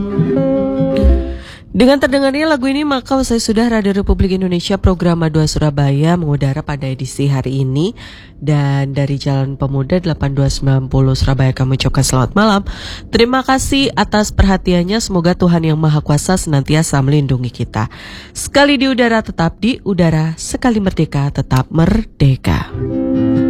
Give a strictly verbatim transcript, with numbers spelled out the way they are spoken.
Dengan terdengarnya lagu ini, maka usai sudah Radio Republik Indonesia program Madua Surabaya mengudara pada edisi hari ini. Dan dari Jalan Pemuda delapan dua sembilan nol Surabaya kami ucapkan selamat malam. Terima kasih atas perhatiannya. Semoga Tuhan Yang Maha Kuasa senantiasa melindungi kita. Sekali di udara tetap di udara, sekali merdeka tetap merdeka.